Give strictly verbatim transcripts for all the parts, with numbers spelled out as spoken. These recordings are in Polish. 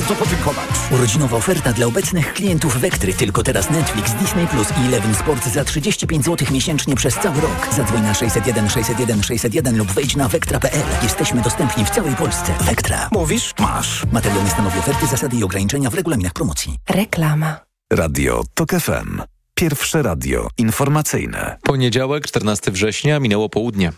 bardzo podziękować. Urodzinowa oferta dla obecnych klientów Wektry. Tylko teraz Netflix, Disney Plus i Eleven Sport za trzydzieści pięć złotych miesięcznie przez cały rok. Zadzwoń na sześćset jeden sześćset jeden sześćset jeden lub wejdź na wektra kropka pe el. Jesteśmy dostępni w całej Polsce. Wektra. Mówisz? Masz. Materiał nie stanowi oferty, zasady i ograniczenia w regulaminach promocji. Reklama. Radio TOK F M. Pierwsze radio informacyjne. Poniedziałek, czternastego września, minęło południe.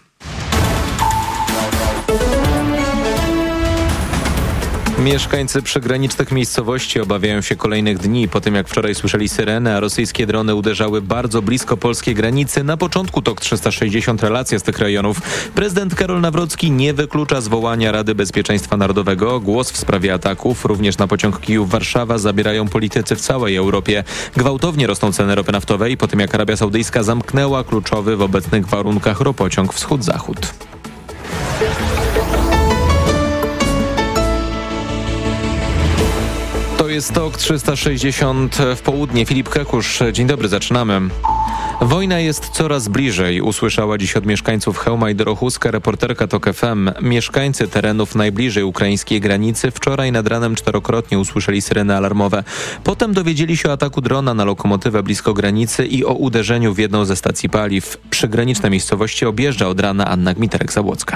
Mieszkańcy przygranicznych miejscowości obawiają się kolejnych dni po tym, jak wczoraj słyszeli syreny, a rosyjskie drony uderzały bardzo blisko polskiej granicy. Na początku TOK trzysta sześćdziesiąt relacja z tych rejonów. Prezydent Karol Nawrocki nie wyklucza zwołania Rady Bezpieczeństwa Narodowego. Głos w sprawie ataków również na pociąg Kijów-Warszawa zabierają politycy w całej Europie. Gwałtownie rosną ceny ropy naftowej po tym, jak Arabia Saudyjska zamknęła kluczowy w obecnych warunkach ropociąg wschód-zachód. To jest TOK trzysta sześćdziesiąt w południe. Filip Kekusz, dzień dobry, zaczynamy. Wojna jest coraz bliżej, usłyszała dziś od mieszkańców Chełma i Dorochuska reporterka TOK F M. Mieszkańcy terenów najbliżej ukraińskiej granicy wczoraj nad ranem czterokrotnie usłyszeli syreny alarmowe. Potem dowiedzieli się o ataku drona na lokomotywę blisko granicy i o uderzeniu w jedną ze stacji paliw. Przygraniczne miejscowości objeżdża od rana Anna Gmiterek-Zabłocka.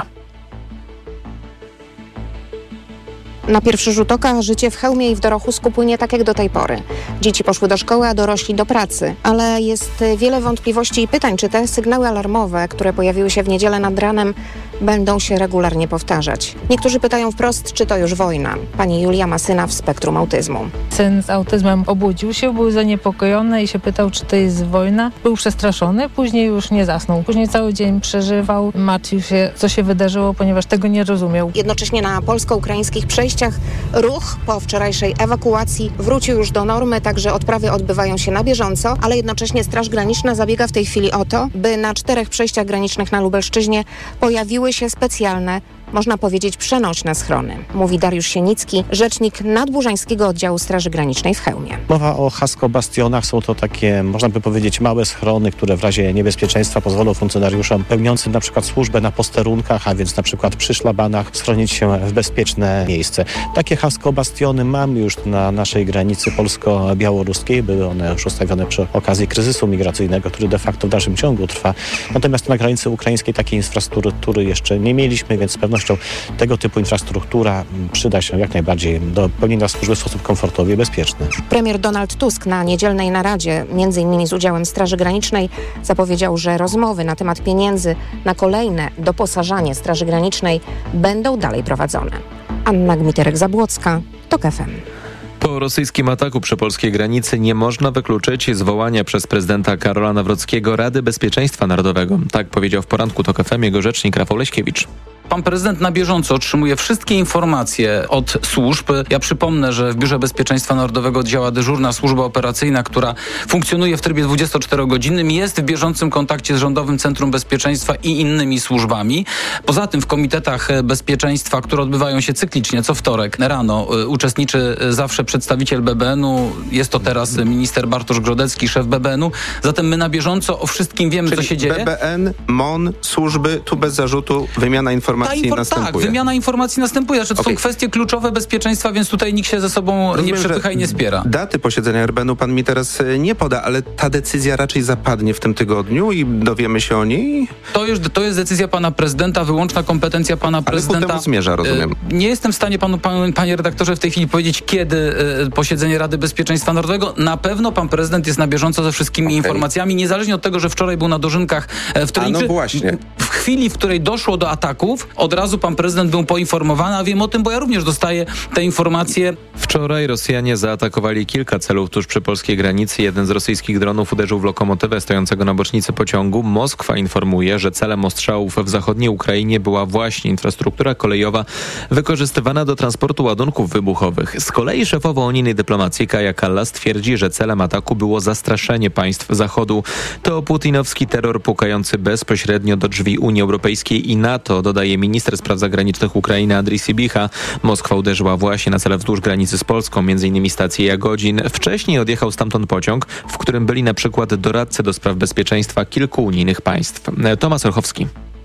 Na pierwszy rzut oka życie w Chełmie i w Dorochusku płynie tak jak do tej pory. Dzieci poszły do szkoły, a dorośli do pracy. Ale jest wiele wątpliwości i pytań, czy te sygnały alarmowe, które pojawiły się w niedzielę nad ranem, będą się regularnie powtarzać. Niektórzy pytają wprost, czy to już wojna. Pani Julia ma syna w spektrum autyzmu. Syn z autyzmem obudził się, był zaniepokojony i się pytał, czy to jest wojna. Był przestraszony, później już nie zasnął. Później cały dzień przeżywał, martwił się, co się wydarzyło, ponieważ tego nie rozumiał. Jednocześnie na polsko-ukraińskich przejściach ruch po wczorajszej ewakuacji wrócił już do normy, także odprawy odbywają się na bieżąco, ale jednocześnie Straż Graniczna zabiega w tej chwili o to, by na czterech przejściach granicznych na Lubelszczyźnie pojawiły się specjalne, można powiedzieć, przenośne schrony. Mówi Dariusz Sienicki, rzecznik Nadburzańskiego Oddziału Straży Granicznej w Chełmie. Mowa o Hasko-bastionach. Są to takie, można by powiedzieć, małe schrony, które w razie niebezpieczeństwa pozwolą funkcjonariuszom pełniącym na przykład służbę na posterunkach, a więc na przykład przy szlabanach, schronić się w bezpieczne miejsce. Takie Hasko-bastiony mamy już na naszej granicy polsko-białoruskiej. Były one już ustawione przy okazji kryzysu migracyjnego, który de facto w dalszym ciągu trwa. Natomiast na granicy ukraińskiej takiej infrastruktury jeszcze nie mieliśmy, więc z pewnością tego typu infrastruktura przyda się jak najbardziej do pełnienia służby w sposób komfortowy i bezpieczny. Premier Donald Tusk na niedzielnej naradzie, między innymi z udziałem Straży Granicznej, zapowiedział, że rozmowy na temat pieniędzy na kolejne doposażanie Straży Granicznej będą dalej prowadzone. Anna Gmiterek-Zabłocka, TOK F M. Po rosyjskim ataku przy polskiej granicy nie można wykluczyć zwołania przez prezydenta Karola Nawrockiego Rady Bezpieczeństwa Narodowego. Tak powiedział w poranku TOK F M jego rzecznik Rafał Leśkiewicz. Pan prezydent na bieżąco otrzymuje wszystkie informacje od służb. Ja przypomnę, że w Biurze Bezpieczeństwa Narodowego działa dyżurna służba operacyjna, która funkcjonuje w trybie dwudziestoczterogodzinnym, jest w bieżącym kontakcie z Rządowym Centrum Bezpieczeństwa i innymi służbami. Poza tym w komitetach bezpieczeństwa, które odbywają się cyklicznie co wtorek rano, uczestniczy zawsze przedstawiciel B B N u. Jest to teraz minister Bartosz Grodecki, szef B B N u. Zatem my na bieżąco o wszystkim wiemy, Czyli co się dzieje. B B N, M O N, służby, tu bez zarzutu, wymiana informacji. Infor- tak, wymiana informacji następuje. Znaczy, to okay. są kwestie kluczowe bezpieczeństwa, więc tutaj nikt się ze sobą Rozumiem, nie przepycha i nie spiera. Daty posiedzenia R B N u pan mi teraz nie poda, ale ta decyzja raczej zapadnie w tym tygodniu i dowiemy się o niej? To już to jest decyzja pana prezydenta, wyłączna kompetencja pana prezydenta. Ale ku temu zmierza, rozumiem. Nie jestem w stanie panu, panu, panie redaktorze, w tej chwili powiedzieć, kiedy posiedzenie Rady Bezpieczeństwa Narodowego. Na pewno pan prezydent jest na bieżąco ze wszystkimi okay. informacjami, niezależnie od tego, że wczoraj był na dożynkach w Trójnicy. A no właśnie. W chwili, w której doszło do ataków, od razu pan prezydent był poinformowany, a wiem o tym, bo ja również dostaję te informacje. Wczoraj Rosjanie zaatakowali kilka celów tuż przy polskiej granicy. Jeden z rosyjskich dronów uderzył w lokomotywę stojącego na bocznicy pociągu. Moskwa informuje, że celem ostrzałów w zachodniej Ukrainie była właśnie infrastruktura kolejowa wykorzystywana do transportu ładunków wybuchowych. Z kolei szefowa unijnej dyplomacji Kaja Kallas twierdzi, że celem ataku było zastraszenie państw Zachodu. To putinowski terror pukający bezpośrednio do drzwi Unii Europejskiej i NATO, dodaje minister spraw zagranicznych Ukrainy Andrii Sybicha. Moskwa uderzyła właśnie na cele wzdłuż granicy z Polską, m.in. stację Jagodzin. Wcześniej odjechał stamtąd pociąg, w którym byli na przykład doradcy do spraw bezpieczeństwa kilku unijnych państw. Tomasz Olchowski.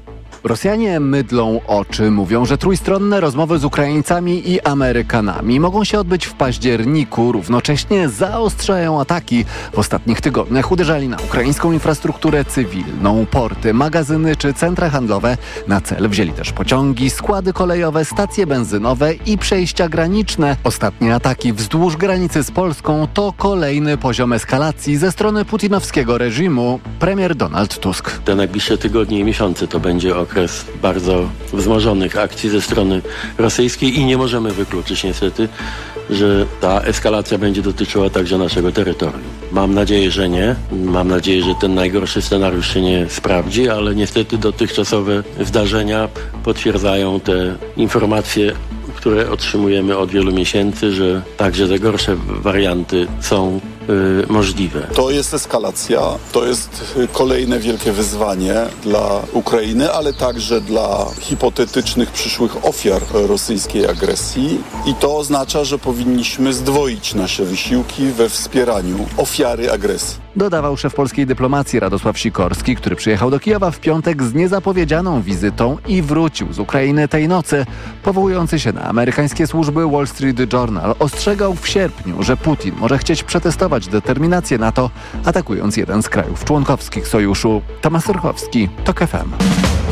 Rosjanie mydlą oczy, mówią, że trójstronne rozmowy z Ukraińcami i Amerykanami mogą się odbyć w październiku. Równocześnie zaostrzają ataki. W ostatnich tygodniach uderzali na ukraińską infrastrukturę cywilną, porty, magazyny czy centra handlowe. Na cel wzięli też pociągi, składy kolejowe, stacje benzynowe i przejścia graniczne. Ostatnie ataki wzdłuż granicy z Polską to kolejny poziom eskalacji ze strony putinowskiego reżimu. Premier Donald Tusk. Te najbliższe tygodnie i miesiące to będzie okres bardzo wzmożonych akcji ze strony rosyjskiej i nie możemy wykluczyć niestety, że ta eskalacja będzie dotyczyła także naszego terytorium. Mam nadzieję, że nie. Mam nadzieję, że ten najgorszy scenariusz się nie sprawdzi, ale niestety dotychczasowe zdarzenia potwierdzają te informacje, które otrzymujemy od wielu miesięcy, że także te gorsze warianty są y, możliwe. To jest eskalacja, to jest kolejne wielkie wyzwanie dla Ukrainy, ale także dla hipotetycznych przyszłych ofiar rosyjskiej agresji i to oznacza, że powinniśmy zdwoić nasze wysiłki we wspieraniu ofiary agresji. Dodawał szef polskiej dyplomacji Radosław Sikorski, który przyjechał do Kijowa w piątek z niezapowiedzianą wizytą i wrócił z Ukrainy tej nocy. Powołujący się na amerykańskie służby Wall Street Journal ostrzegał w sierpniu, że Putin może chcieć przetestować determinację NATO, atakując jeden z krajów członkowskich sojuszu. Tomasz Surchowski, TOK F M.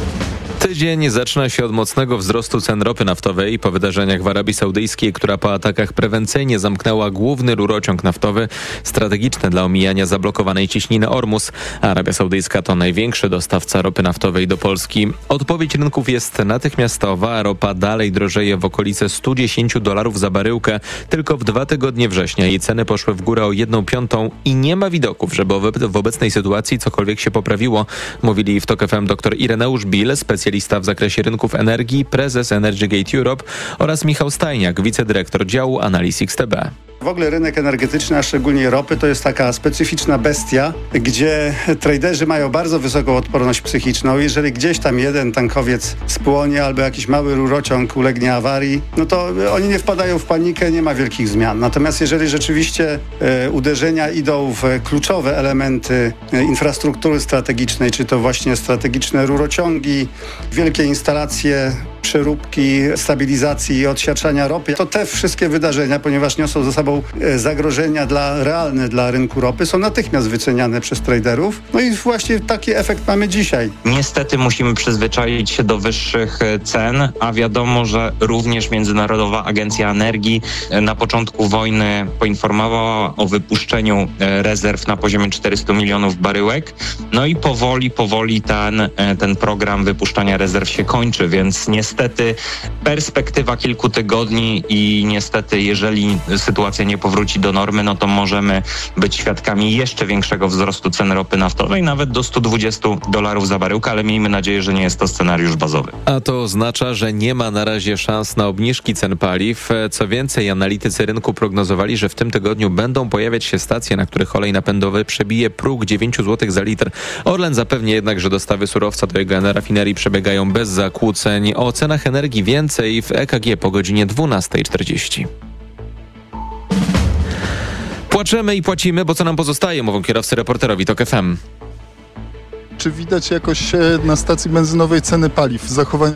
Tydzień zaczyna się od mocnego wzrostu cen ropy naftowej po wydarzeniach w Arabii Saudyjskiej, która po atakach prewencyjnie zamknęła główny rurociąg naftowy strategiczny dla omijania zablokowanej cieśniny Ormus. Arabia Saudyjska to największy dostawca ropy naftowej do Polski. Odpowiedź rynków jest natychmiastowa, a ropa dalej drożeje w okolice sto dziesięć dolarów za baryłkę. Tylko w dwa tygodnie września jej ceny poszły w górę o jedną piątą i nie ma widoków, żeby w obecnej sytuacji cokolwiek się poprawiło, mówili w TOK F M dr Ireneusz Bil, specjalista w zakresie rynków energii, prezes Energygate Europe oraz Michał Stajniak, wicedyrektor działu analiz X T B. W ogóle rynek energetyczny, a szczególnie ropy, to jest taka specyficzna bestia, gdzie traderzy mają bardzo wysoką odporność psychiczną. Jeżeli gdzieś tam jeden tankowiec spłonie albo jakiś mały rurociąg ulegnie awarii, no to oni nie wpadają w panikę, nie ma wielkich zmian. Natomiast jeżeli rzeczywiście e, uderzenia idą w kluczowe elementy e, infrastruktury strategicznej, czy to właśnie strategiczne rurociągi, wielkie instalacje, przeróbki, stabilizacji i odsiarczania ropy, to te wszystkie wydarzenia, ponieważ niosą ze sobą zagrożenia dla, realne dla rynku ropy, są natychmiast wyceniane przez traderów. No i właśnie taki efekt mamy dzisiaj. Niestety musimy przyzwyczaić się do wyższych cen, a wiadomo, że również Międzynarodowa Agencja Energii na początku wojny poinformowała o wypuszczeniu rezerw na poziomie czterysta milionów baryłek. No i powoli, powoli ten, ten program wypuszczania rezerw się kończy, więc niestety perspektywa kilku tygodni i niestety jeżeli sytuacja nie powróci do normy, no to możemy być świadkami jeszcze większego wzrostu cen ropy naftowej, nawet do sto dwadzieścia dolarów za baryłkę, ale miejmy nadzieję, że nie jest to scenariusz bazowy. A to oznacza, że nie ma na razie szans na obniżki cen paliw. Co więcej, analitycy rynku prognozowali, że w tym tygodniu będą pojawiać się stacje, na których olej napędowy przebije próg dziewięć złotych za litr. Orlen zapewnia jednak, że dostawy surowca do jego rafinerii przebiegają bez zakłóceń. O cenach energii więcej w E K G po godzinie dwunasta czterdzieści. Płaczemy i płacimy, bo co nam pozostaje, mówią kierowcy reporterowi TOK F M. Czy widać jakoś na stacji benzynowej ceny paliw, zachowanie...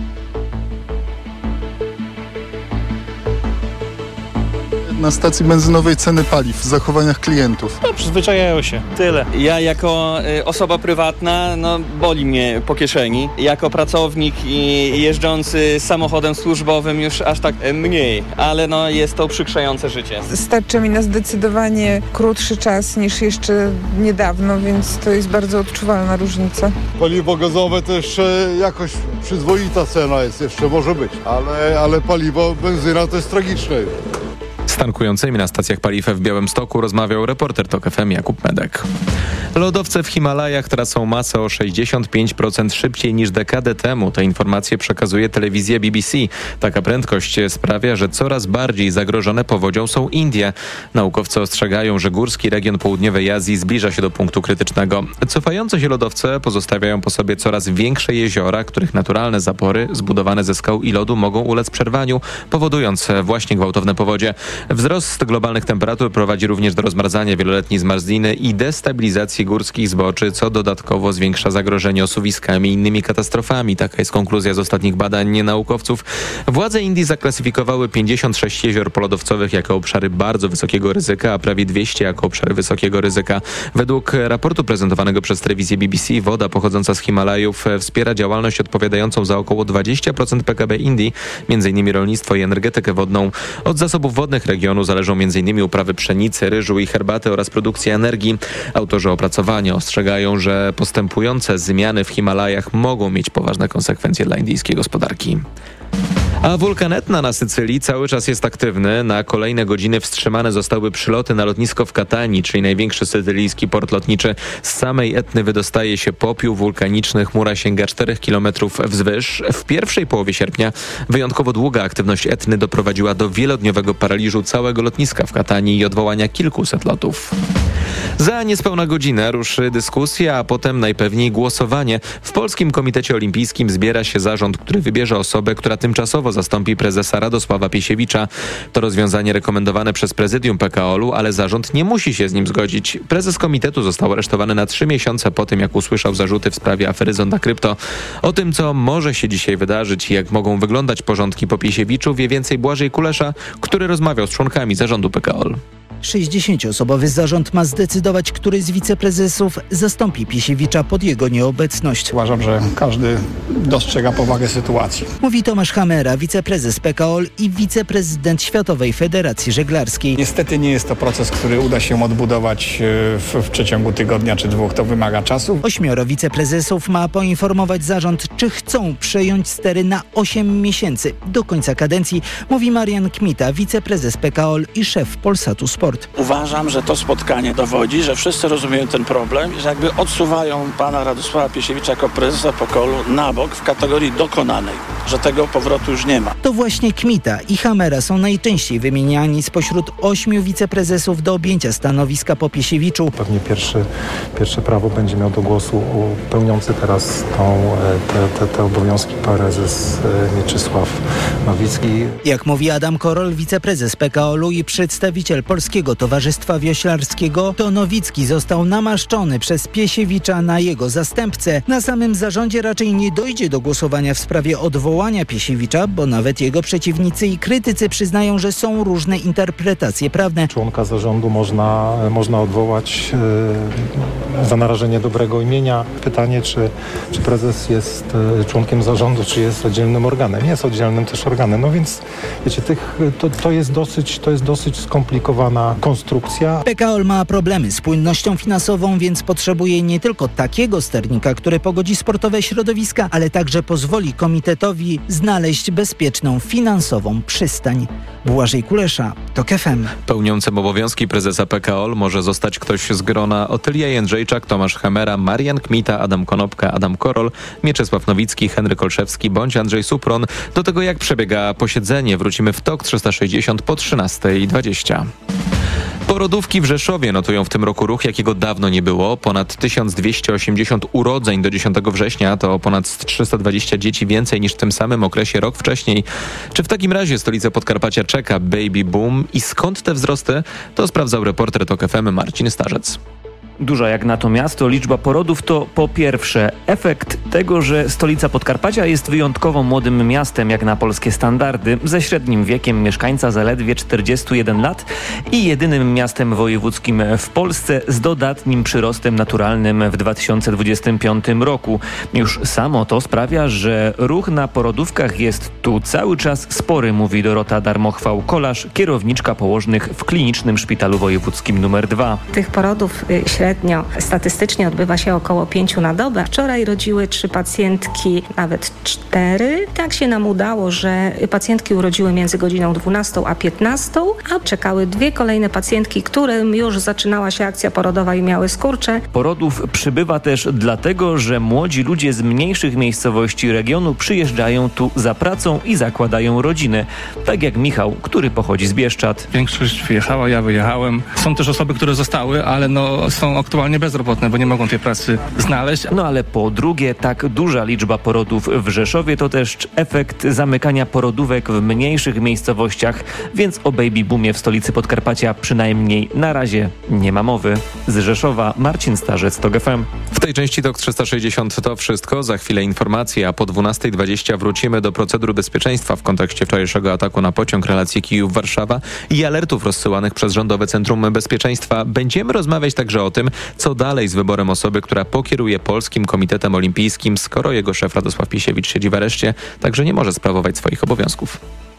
na stacji benzynowej ceny paliw, w zachowaniach klientów? No, przyzwyczajają się. Tyle. Ja jako y, osoba prywatna, no boli mnie po kieszeni. Jako pracownik i jeżdżący samochodem służbowym już aż tak y, mniej, ale no jest to uprzykrzające życie. Starcza mi na zdecydowanie krótszy czas niż jeszcze niedawno, więc to jest bardzo odczuwalna różnica. Paliwo gazowe też e, jakoś przyzwoita cena jest, jeszcze może być, ale, ale paliwo, benzyna to jest tragiczne. Z tankującymi na stacjach paliw w Białymstoku rozmawiał reporter TOK F M Jakub Medek. Lodowce w Himalajach tracą masę o sześćdziesiąt pięć procent szybciej niż dekadę temu. Te informacje przekazuje telewizja B B C. Taka prędkość sprawia, że coraz bardziej zagrożone powodzią są Indie. Naukowcy ostrzegają, że górski region południowej Azji zbliża się do punktu krytycznego. Cofające się lodowce pozostawiają po sobie coraz większe jeziora, których naturalne zapory zbudowane ze skał i lodu mogą ulec przerwaniu, powodując właśnie gwałtowne powodzie. Wzrost globalnych temperatur prowadzi również do rozmarzania wieloletniej zmarzliny i destabilizacji górskich zboczy, co dodatkowo zwiększa zagrożenie osuwiskami i innymi katastrofami. Taka jest konkluzja z ostatnich badań naukowców. Władze Indii zaklasyfikowały pięćdziesiąt sześć jezior polodowcowych jako obszary bardzo wysokiego ryzyka, a prawie dwieście jako obszary wysokiego ryzyka. Według raportu prezentowanego przez telewizję B B C woda pochodząca z Himalajów wspiera działalność odpowiadającą za około dwadzieścia procent P K B Indii, m.in. rolnictwo i energetykę wodną. Od zasobów wodnych regionu zależą m.in. uprawy pszenicy, ryżu i herbaty oraz produkcja energii. Autorzy opracowania ostrzegają, że postępujące zmiany w Himalajach mogą mieć poważne konsekwencje dla indyjskiej gospodarki. A wulkan Etna na Sycylii cały czas jest aktywny. Na kolejne godziny wstrzymane zostały przyloty na lotnisko w Katanii, czyli największy sycylijski port lotniczy. Z samej Etny wydostaje się popiół wulkaniczny, chmura sięga czterech kilometrów wzwyż. W pierwszej połowie sierpnia wyjątkowo długa aktywność Etny doprowadziła do wielodniowego paraliżu całego lotniska w Katanii i odwołania kilkuset lotów. Za niespełna godzinę ruszy dyskusja, a potem najpewniej głosowanie. W Polskim Komitecie Olimpijskim zbiera się zarząd, który wybierze osobę, która tymczasowo zastąpi prezesa Radosława Piesiewicza. To rozwiązanie rekomendowane przez prezydium P K O L-u, ale zarząd nie musi się z nim zgodzić. Prezes komitetu został aresztowany na trzy miesiące po tym, jak usłyszał zarzuty w sprawie afery Zonda Krypto. O tym, co może się dzisiaj wydarzyć i jak mogą wyglądać porządki po Piesiewiczu, wie więcej Błażej Kulesza, który rozmawiał z członkami zarządu P K O L. sześćdziesięcioosobowy zarząd ma zdecydować, który z wiceprezesów zastąpi Piesiewicza pod jego nieobecność. Uważam, że każdy dostrzega powagę sytuacji. Mówi Tomasz Hamera, wiceprezes P K O L i wiceprezydent Światowej Federacji Żeglarskiej. Niestety nie jest to proces, który uda się odbudować w, w przeciągu tygodnia czy dwóch. To wymaga czasu. Ośmioro wiceprezesów ma poinformować zarząd, czy chcą przejąć stery na osiem miesięcy do końca kadencji, mówi Marian Kmita, wiceprezes P K O L i szef Polsatu Sport. Uważam, że to spotkanie dowodzi, że wszyscy rozumieją ten problem i że jakby odsuwają pana Radosława Piesiewicza jako prezesa P K O L-u na bok w kategorii dokonanej, że tego powrotu już nie ma. To właśnie Kmita i Hamera są najczęściej wymieniani spośród ośmiu wiceprezesów do objęcia stanowiska po Piesiewiczu. Pewnie pierwszy, pierwsze prawo będzie miał do głosu pełniący teraz tą, te, te, te obowiązki prezes Mieczysław Nowicki. Jak mówi Adam Korol, wiceprezes P K O L-u i przedstawiciel Polskiego Towarzystwa Wioślarskiego, to Nowicki został namaszczony przez Piesiewicza na jego zastępcę. Na samym zarządzie raczej nie dojdzie do głosowania w sprawie odwołania Piesiewicza, bo nawet jego przeciwnicy i krytycy przyznają, że są różne interpretacje prawne. Członka zarządu można, można odwołać yy, za narażenie dobrego imienia. Pytanie, czy, czy prezes jest yy, członkiem zarządu, czy jest oddzielnym organem. Jest oddzielnym też organem. No więc wiecie, tych, to, to, jest dosyć, to jest dosyć skomplikowana konstrukcja. P K O L ma problemy z płynnością finansową, więc potrzebuje nie tylko takiego sternika, który pogodzi sportowe środowiska, ale także pozwoli komitetowi znaleźć bezpieczną finansową przystań. Błażej Kulesza, TOK F M. Pełniącym obowiązki prezesa P K O L może zostać ktoś z grona Otylia Jędrzejczak, Tomasz Hamera, Marian Kmita, Adam Konopka, Adam Korol, Mieczysław Nowicki, Henryk Olszewski bądź Andrzej Supron. Do tego, jak przebiega posiedzenie, wrócimy w TOK trzysta sześćdziesiąt po trzynastej dwadzieścia. Porodówki w Rzeszowie notują w tym roku ruch, jakiego dawno nie było. Ponad tysiąc dwieście osiemdziesiąt urodzeń do dziesiątego września, to ponad trzysta dwadzieścia dzieci więcej niż w tym samym okresie rok wcześniej. Czy w takim razie stolica Podkarpacia czeka baby boom i skąd te wzrosty? To sprawdzał reporter TOK F M Marcin Starzec. Duża jak na to miasto liczba porodów to po pierwsze efekt tego, że stolica Podkarpacia jest wyjątkowo młodym miastem jak na polskie standardy, ze średnim wiekiem mieszkańca zaledwie czterdzieści jeden lat i jedynym miastem wojewódzkim w Polsce z dodatnim przyrostem naturalnym w dwa tysiące dwudziestym piątym roku. Już samo to sprawia, że ruch na porodówkach jest tu cały czas spory, mówi Dorota Darmochwał-Kolarz, kierowniczka położnych w Klinicznym Szpitalu Wojewódzkim numer dwa. Tych porodów średnio statystycznie odbywa się około pięciu na dobę. Wczoraj rodziły trzy pacjentki, nawet cztery. Tak się nam udało, że pacjentki urodziły między godziną dwunastą a piętnastą, a czekały dwie kolejne pacjentki, którym już zaczynała się akcja porodowa i miały skurcze. Porodów przybywa też dlatego, że młodzi ludzie z mniejszych miejscowości regionu przyjeżdżają tu za pracą i zakładają rodziny. Tak jak Michał, który pochodzi z Bieszczad. Większość wyjechała, ja wyjechałem. Są też osoby, które zostały, ale no są są aktualnie bezrobotne, bo nie mogą tej pracy znaleźć. No ale po drugie, tak duża liczba porodów w Rzeszowie to też efekt zamykania porodówek w mniejszych miejscowościach, więc o baby boomie w stolicy Podkarpacia przynajmniej na razie nie ma mowy. Z Rzeszowa Marcin Starzec, TOG F M. W tej części TOK trzysta sześćdziesiąt to wszystko. Za chwilę informacje, a po dwunasta dwadzieścia wrócimy do procedur bezpieczeństwa w kontekście wczorajszego ataku na pociąg relacji Kijów-Warszawa i alertów rozsyłanych przez Rządowe Centrum Bezpieczeństwa. Będziemy rozmawiać także o tym, co dalej z wyborem osoby, która pokieruje Polskim Komitetem Olimpijskim, skoro jego szef Radosław Pisiewicz siedzi w areszcie, także nie może sprawować swoich obowiązków.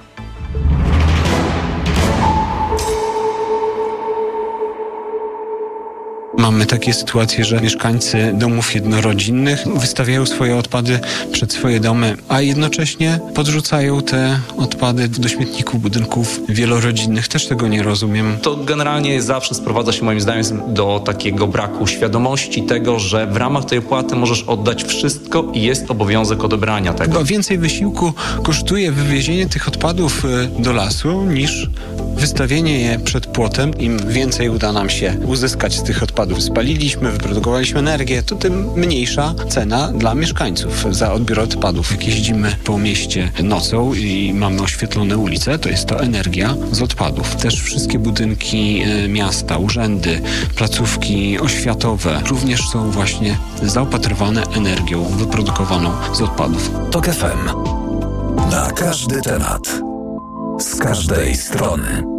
Mamy takie sytuacje, że mieszkańcy domów jednorodzinnych wystawiają swoje odpady przed swoje domy, a jednocześnie podrzucają te odpady do śmietników budynków wielorodzinnych. Też tego nie rozumiem. To generalnie zawsze sprowadza się moim zdaniem do takiego braku świadomości tego, że w ramach tej opłaty możesz oddać wszystko i jest obowiązek odebrania tego. Chyba więcej wysiłku kosztuje wywiezienie tych odpadów do lasu niż wystawienie je przed płotem. Im więcej uda nam się uzyskać z tych odpadów, spaliliśmy, wyprodukowaliśmy energię, to tym mniejsza cena dla mieszkańców za odbiór odpadów. Jak jeździmy po mieście nocą i mamy oświetlone ulice, to jest to energia z odpadów. Też wszystkie budynki miasta, urzędy, placówki oświatowe również są właśnie zaopatrywane energią wyprodukowaną z odpadów. TOG F M. Na każdy temat. Z każdej strony.